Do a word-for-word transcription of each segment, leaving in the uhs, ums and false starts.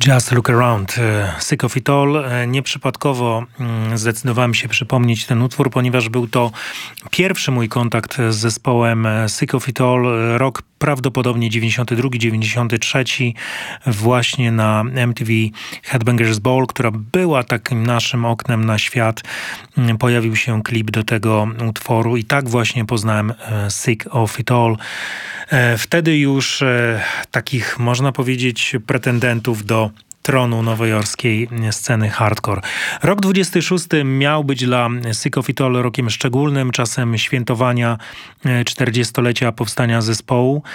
Just Look Around, Sick of It All. Nieprzypadkowo zdecydowałem się przypomnieć ten utwór, ponieważ był to pierwszy mój kontakt z zespołem Sick of It All. Rok prawdopodobnie dziewięćdziesiąty drugi dziewięćdziesiąty trzeci, właśnie na M T V Headbangers Ball, która była takim naszym oknem na świat. Pojawił się klip do tego utworu i tak właśnie poznałem Sick of It All. Wtedy już takich, można powiedzieć, pretendentów do tronu nowojorskiej sceny hardcore. Rok dwudziesty szósty miał być dla Sick of It All rokiem szczególnym, czasem świętowania czterdziestolecia powstania zespołu.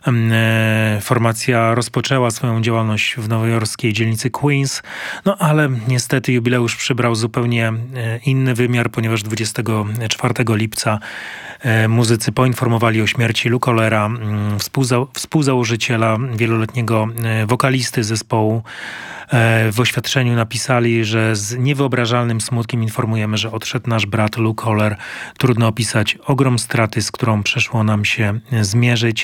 Formacja rozpoczęła swoją działalność w nowojorskiej dzielnicy Queens, no ale niestety jubileusz przybrał zupełnie inny wymiar, ponieważ dwudziestego czwartego lipca muzycy poinformowali o śmierci Lou Kollera, współza- współzałożyciela, wieloletniego wokalisty zespołu. W oświadczeniu napisali, że z niewyobrażalnym smutkiem informujemy, że odszedł nasz brat Lou Koller. Trudno opisać ogrom straty, z którą przyszło nam się zmierzyć.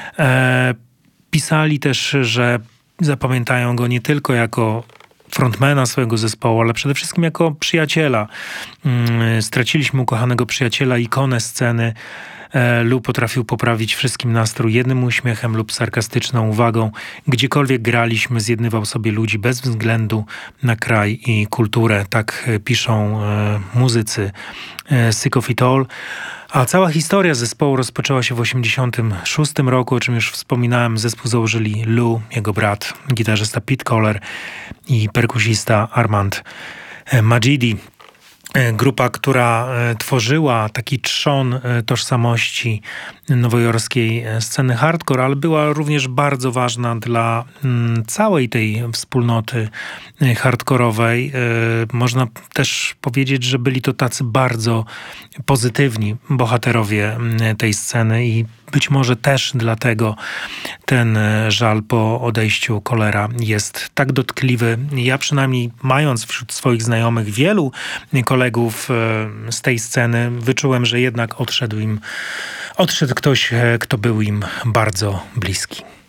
Pisali też, że zapamiętają go nie tylko jako frontmana swojego zespołu, ale przede wszystkim jako przyjaciela. Straciliśmy ukochanego przyjaciela, ikonę sceny. Lou potrafił poprawić wszystkim nastrój jednym uśmiechem lub sarkastyczną uwagą. Gdziekolwiek graliśmy, zjednywał sobie ludzi bez względu na kraj i kulturę. Tak piszą e, muzycy e, Sick of It All. A cała historia zespołu rozpoczęła się w osiemdziesiątym szóstym roku, o czym już wspominałem. Zespół założyli Lou, jego brat, gitarzysta Pete Koller i perkusista Armand Majidi. Grupa, która tworzyła taki trzon tożsamości nowojorskiej sceny hardcore, ale była również bardzo ważna dla całej tej wspólnoty hardkorowej. Można też powiedzieć, że byli to tacy bardzo pozytywni bohaterowie tej sceny i być może też dlatego ten żal po odejściu Kollera jest tak dotkliwy. Ja przynajmniej, mając wśród swoich znajomych wielu kolegów z tej sceny, wyczułem, że jednak odszedł im, odszedł ktoś, kto był im bardzo bliski.